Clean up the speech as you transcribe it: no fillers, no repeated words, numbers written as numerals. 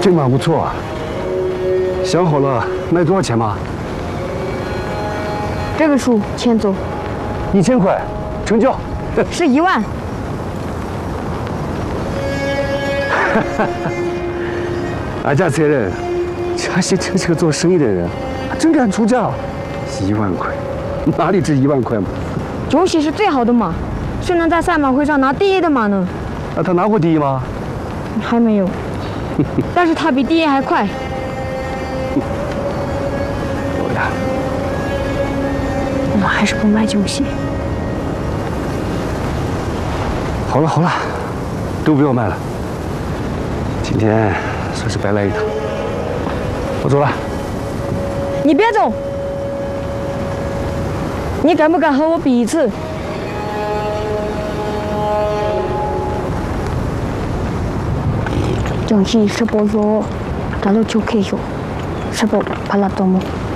这马不错啊。想好了卖多少钱吗？ 这个数签走。 1000块，成交。 是1万。 俺家这人，嘉兴真是个做生意的人，还真敢出价。1万块，哪里值1万块嘛？ 九喜是最好的马，是能在赛马会上拿第1的马呢。 那他拿过第1吗？ 还没有，但是他比第1还快。 有呀。 我还是不卖九喜。 好了好了，都不要卖了。今天算是白来一趟，我走了。 你别走，你敢不敢和我比一次？정시 15요. 나도 좋게요. 15 발랐더모.